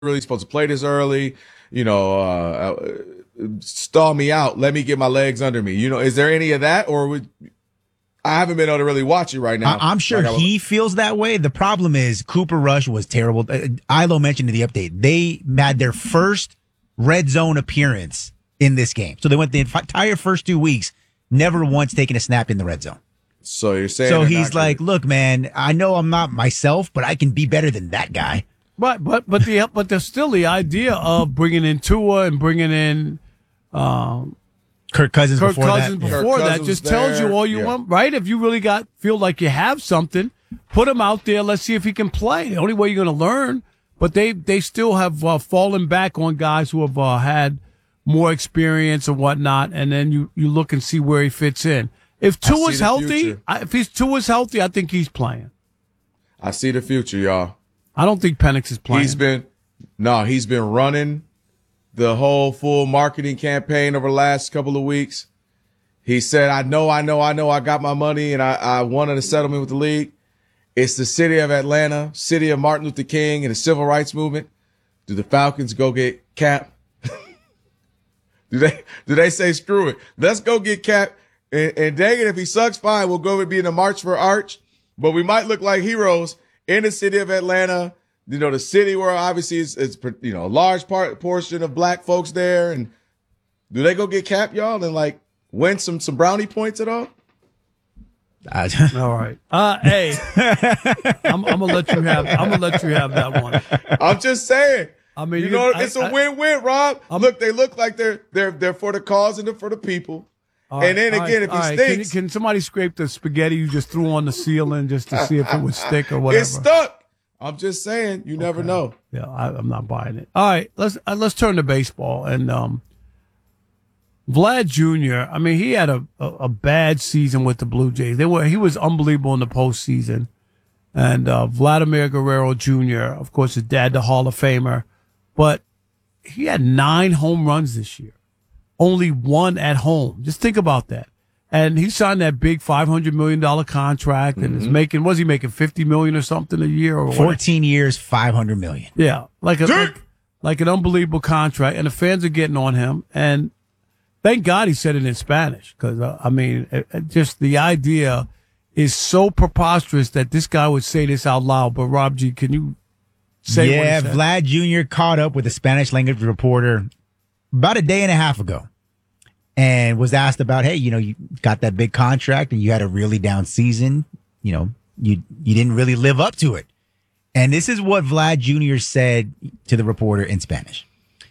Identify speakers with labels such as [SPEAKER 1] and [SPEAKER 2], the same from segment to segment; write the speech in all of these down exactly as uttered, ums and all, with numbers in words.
[SPEAKER 1] really supposed to play this early. You know, uh, stall me out. Let me get my legs under me. You know, is there any of that, or would I haven't been able to really watch it right now?
[SPEAKER 2] I- I'm sure like he feels that way. The problem is Cooper Rush was terrible. Uh, Ilo mentioned in the update they had their first red zone appearance in this game, so they went the entire first two weeks never once taking a snap in the red zone.
[SPEAKER 1] So you're saying
[SPEAKER 2] so he's like, gonna... look, man, I know I'm not myself, but I can be better than that guy.
[SPEAKER 3] But but but the but there's still the idea of bringing in Tua and bringing in um,
[SPEAKER 2] Kirk Cousins
[SPEAKER 3] Kirk
[SPEAKER 2] before
[SPEAKER 3] Cousins
[SPEAKER 2] that.
[SPEAKER 3] before
[SPEAKER 1] Kirk
[SPEAKER 3] that
[SPEAKER 1] Cousins
[SPEAKER 3] just
[SPEAKER 1] there.
[SPEAKER 3] tells you all you
[SPEAKER 1] yeah.
[SPEAKER 3] want, right? If you really got feel like you have something, put him out there. Let's see if he can play. The only way you're going to learn. But they they still have uh, fallen back on guys who have uh, had more experience and whatnot, and then you you look and see where he fits in. If Tua's healthy, I, if he's Tua's healthy, I think he's playing.
[SPEAKER 1] I see the future, y'all.
[SPEAKER 3] I don't think Penix is playing.
[SPEAKER 1] He's been no, he's been running the whole full marketing campaign over the last couple of weeks. He said, I know, I know, I know I got my money and I, I wanted a settlement with the league. It's the city of Atlanta, city of Martin Luther King and the civil rights movement. Do the Falcons go get Cap? do they do they say screw it? Let's go get Cap. And, and dang it, if he sucks, fine, we'll go and be in the March for Arch. But we might look like heroes in the city of Atlanta. You know, the city where obviously it's, it's you know, a large part portion of black folks there. And do they go get Cap, y'all, and like win some some brownie points at all?
[SPEAKER 3] All right. Uh, hey, I'm, I'm gonna let you have. I'm gonna let you have that one.
[SPEAKER 1] I'm just saying.
[SPEAKER 3] I mean,
[SPEAKER 1] you
[SPEAKER 3] you
[SPEAKER 1] know,
[SPEAKER 3] I,
[SPEAKER 1] it's a
[SPEAKER 3] I,
[SPEAKER 1] win-win, Rob.
[SPEAKER 3] I'm,
[SPEAKER 1] look, they look like they're they're they're for the cause and they're for the people.
[SPEAKER 3] Right,
[SPEAKER 1] and then again,
[SPEAKER 3] right,
[SPEAKER 1] if he
[SPEAKER 3] right.
[SPEAKER 1] stinks,
[SPEAKER 3] can, can somebody scrape the spaghetti you just threw on the ceiling just to see if it would stick or whatever?
[SPEAKER 1] It's stuck. I'm just saying, you never
[SPEAKER 3] okay.
[SPEAKER 1] know.
[SPEAKER 3] Yeah, I, I'm not buying it. All right, let's uh, let's turn to baseball and um, Vlad Junior I mean, he had a, a, a bad season with the Blue Jays. They were he was unbelievable in the postseason, and uh, Vladimir Guerrero Junior, of course, his dad, the Hall of Famer, but he had nine home runs this year. Only one at home. Just think about that. And he signed that big five hundred million dollars contract and mm-hmm. is making, was he making fifty million dollars or something a year? Or
[SPEAKER 2] fourteen what? years, five hundred million dollars.
[SPEAKER 3] Yeah. Like, a, like, like an unbelievable contract. And the fans are getting on him. And thank God he said it in Spanish. Because, uh, I mean, it, it just the idea is so preposterous that this guy would say this out loud. But, Rob G., can you say
[SPEAKER 2] yeah,
[SPEAKER 3] what he said?
[SPEAKER 2] Vlad Junior caught up with a Spanish language reporter about a day and a half ago. And was asked about, hey, you know, you got that big contract and you had a really down season. You know, you you didn't really live up to it. And this is what Vlad Junior said to the reporter in Spanish.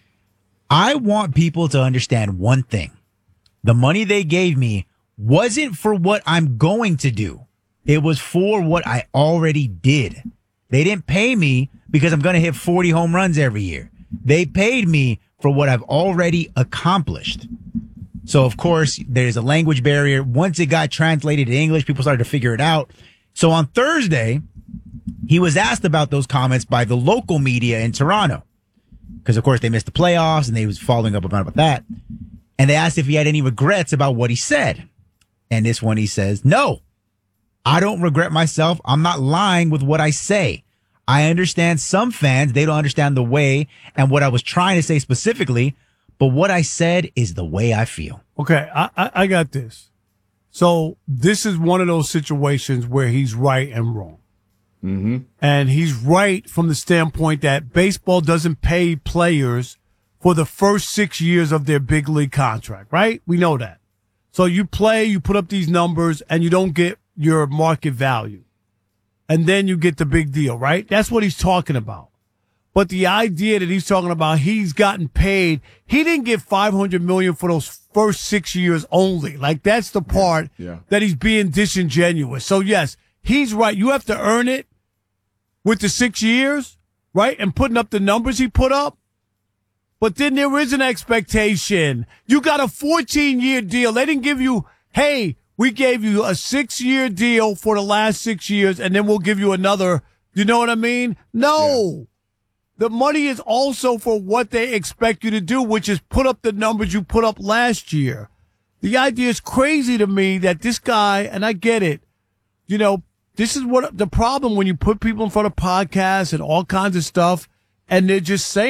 [SPEAKER 2] I want people to understand one thing. The money they gave me wasn't for what I'm going to do. It was for what I already did. They didn't pay me because I'm going to hit forty home runs every year. They paid me for what I've already accomplished. So, of course, there's a language barrier. Once it got translated to English, people started to figure it out. So on Thursday, he was asked about those comments by the local media in Toronto. Because, of course, they missed the playoffs and they was following up about, about that. And they asked if he had any regrets about what he said. And this one, he says, no, I don't regret myself. I'm not lying with what I say. I understand some fans, they don't understand the way and what I was trying to say specifically. But what I said is the way I feel.
[SPEAKER 3] Okay, I, I, I got this. So this is one of those situations where he's right and wrong.
[SPEAKER 1] Mm-hmm.
[SPEAKER 3] And he's right from the standpoint that baseball doesn't pay players for the first six years of their big league contract, right? We know that. So you play, you put up these numbers, and you don't get your market value. And then you get the big deal, right? That's what he's talking about. But the idea that he's talking about, he's gotten paid. He didn't get five hundred million dollars for those first six years only. Like, that's the part
[SPEAKER 1] yeah. Yeah.
[SPEAKER 3] that he's being disingenuous. So, yes, he's right. You have to earn it with the six years, right? And putting up the numbers he put up. But then there is an expectation. You got a fourteen-year deal. They didn't give you, hey, we gave you a six-year deal for the last six years, and then we'll give you another. You know what I mean? No. Yeah. The money is also for what they expect you to do, which is put up the numbers you put up last year. The idea is crazy to me that this guy, and I get it, you know, this is what the problem when you put people in front of podcasts and all kinds of stuff, and they're just saying